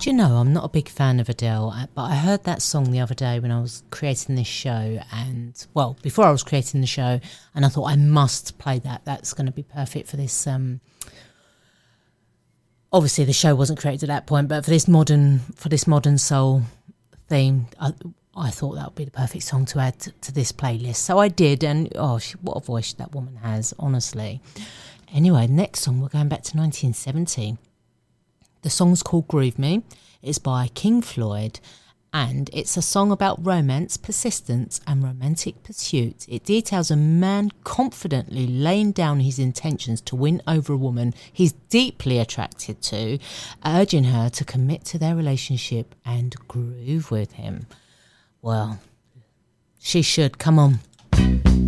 Do you know, I'm not a big fan of Adele, but I heard that song the other day when I was creating this show, and, well, before I was creating the show, and I thought I must play that. That's going to be perfect for this. Obviously, the show wasn't created at that point, but for this modern soul theme, I thought that would be the perfect song to add to this playlist. So I did, and what a voice that woman has, honestly. Anyway, next song, we're going back to 1970. The song's called Groove Me. It's by King Floyd, and it's a song about romance, persistence, and romantic pursuit. It details a man confidently laying down his intentions to win over a woman he's deeply attracted to, urging her to commit to their relationship and groove with him. Well, she should. Come on.